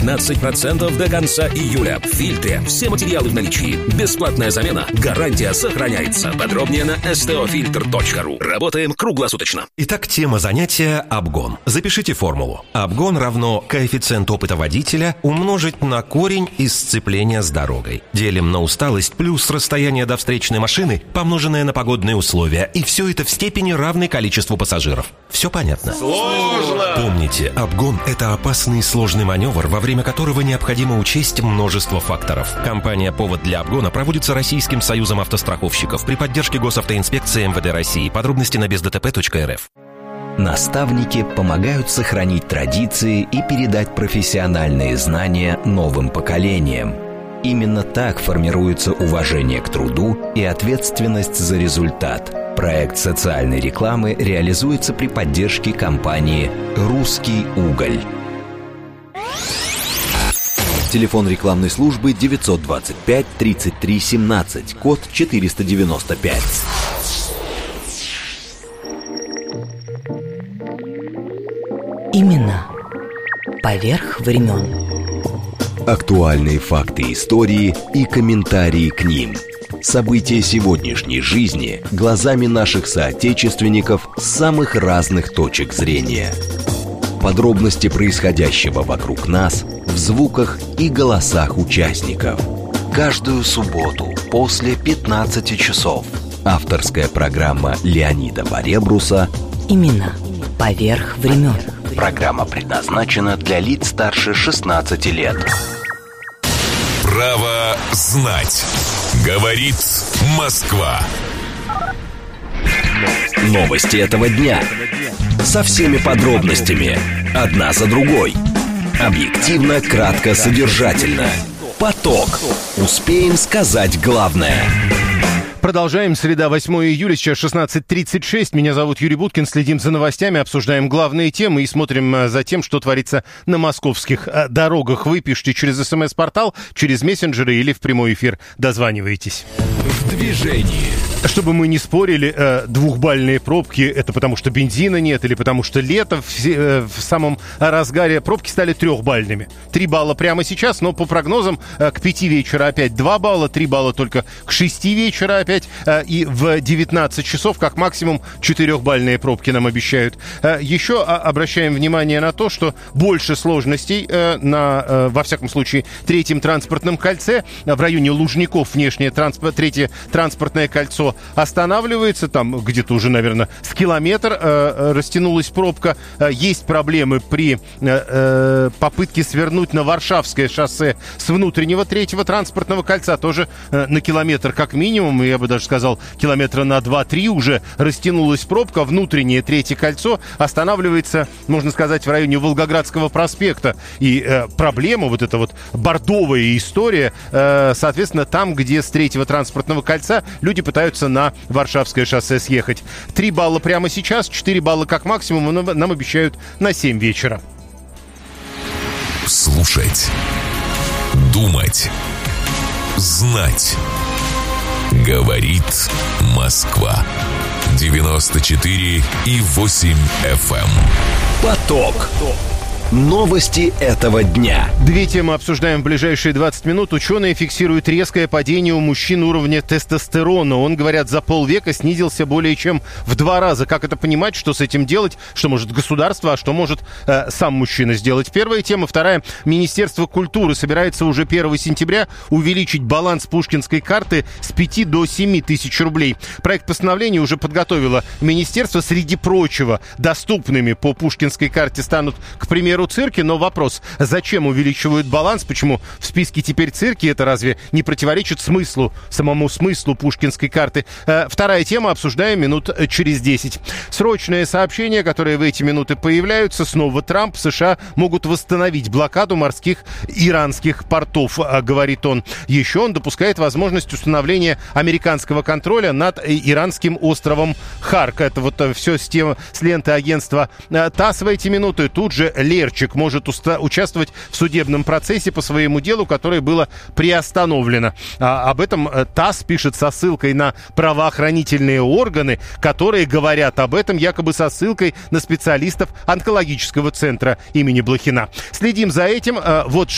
15% до конца июля. Фильтры. Все материалы в наличии. Бесплатная замена. Гарантия сохраняется. Подробнее на stofilter.ru. Работаем круглосуточно. Итак, тема занятия – обгон. Запишите формулу. Обгон равно коэффициент опыта водителя умножить на корень из сцепления с дорогой. Делим на усталость плюс расстояние до встречной машины, помноженное на погодные условия. И все это в степени равной количеству пассажиров. Все понятно? Сложно! Помните, обгон – это опасный и сложный маневр, во время которого необходимо учесть множество факторов. Компания «Повод для обгона» проводится Российским союзом автостраховщиков при поддержке Госавтоинспекции МВД России. Подробности на бездтп.рф. Наставники помогают сохранить традиции и передать профессиональные знания новым поколениям. Именно так формируется уважение к труду и ответственность за результат. Проект социальной рекламы реализуется при поддержке компании «Русский уголь». Телефон рекламной службы 925 33 17, код 495. Имена поверх времен. Актуальные факты истории и комментарии к ним. События сегодняшней жизни глазами наших соотечественников с самых разных точек зрения. Подробности происходящего вокруг нас в звуках и голосах участников. Каждую субботу после 15 часов. Авторская программа Леонида Баребруса Имена поверх времен. Программа предназначена для лиц старше 16 лет. Право знать. Говорит Москва. Новости этого дня. Со всеми подробностями. Одна за другой. Объективно, кратко, содержательно. Поток. Успеем сказать главное. Продолжаем. Среда, 8 июля, сейчас 16:36. Меня зовут Юрий Буткин. Следим за новостями, обсуждаем главные темы и смотрим за тем, что творится на московских дорогах. Вы пишите через СМС-портал, через мессенджеры или в прямой эфир. Дозваниваетесь. В движении. Чтобы мы не спорили, двухбальные пробки — это потому, что бензина нет или потому, что лето в самом разгаре. Пробки стали трехбальными. 3 балла прямо сейчас, но по прогнозам к 5 вечера опять 2 балла, 3 балла только к 6 вечера опять, и в 19 часов как максимум 4-бальные пробки нам обещают. Еще обращаем внимание на то, что больше сложностей во всяком случае, третьем транспортном кольце, в районе Лужников третье транспортное кольцо останавливается, там где-то уже, наверное, с километр растянулась пробка. Есть проблемы при попытке свернуть на Варшавское шоссе с внутреннего третьего транспортного кольца, тоже на километр как минимум, я бы даже сказал, километра на 2-3 уже растянулась пробка. Внутреннее третье кольцо останавливается, можно сказать, в районе Волгоградского проспекта. И проблема, вот эта вот бордовая история, соответственно, там, где с третьего транспортного кольца люди пытаются на Варшавское шоссе съехать. 3 балла прямо сейчас, 4 балла как максимум нам обещают на 7 вечера. Слушать. Думать. Знать. Говорит Москва. 94,8 FM. Поток. Новости этого дня. 2 темы обсуждаем в ближайшие 20 минут. Ученые фиксируют резкое падение у мужчин уровня тестостерона. Он, говорят, за полвека снизился более чем в 2 раза. Как это понимать, что с этим делать? Что может государство, а что может сам мужчина сделать? Первая тема. Вторая. Министерство культуры собирается уже 1 сентября увеличить баланс пушкинской карты с 5 до 7 тысяч рублей. Проект постановления уже подготовило министерство. Среди прочего, доступными по пушкинской карте станут, к примеру, цирки, но вопрос, зачем увеличивают баланс, почему в списке теперь цирки, это разве не противоречит самому смыслу пушкинской карты? Вторая тема, обсуждаем минут через 10. Срочное сообщение, которое в эти минуты появляются, снова Трамп, США могут восстановить блокаду морских иранских портов, говорит он. Еще он допускает возможность установления американского контроля над иранским островом Харк. Это вот все с ленты агентства ТАСС в эти минуты. Тут же Лерчик может участвовать в судебном процессе по своему делу, которое было приостановлено. Об этом ТАСС пишет со ссылкой на правоохранительные органы, которые говорят об этом якобы со ссылкой на специалистов онкологического центра имени Блохина. Следим за этим. Вот